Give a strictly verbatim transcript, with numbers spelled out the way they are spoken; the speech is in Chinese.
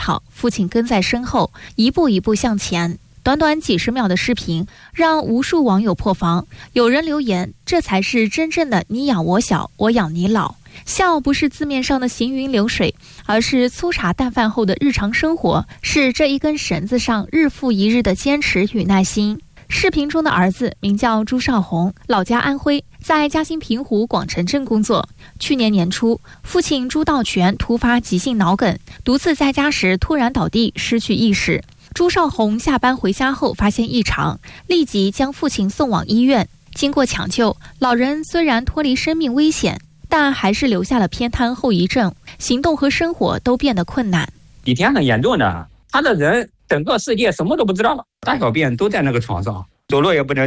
跑，父亲跟在身后，一步一步向前。短短几十秒的视频让无数网友破防，有人留言，这才是真正的你养我小，我养你老。笑不是字面上的行云流水，而是粗茶淡饭后的日常生活，是这一根绳子上日复一日的坚持与耐心。视频中的儿子名叫朱少红，老家安徽，在嘉兴平湖广城镇工作。去年年初，父亲朱道全突发急性脑梗，独自在家时突然倒地，失去意识。朱少红下班回家后发现异常，立即将父亲送往医院。经过抢救，老人虽然脱离生命危险，但还是留下了偏瘫后遗症，行动和生活都变得困难。 以前很严重的，他的人整个世界什么都不知道了，大小便都在那个床上，走路也不能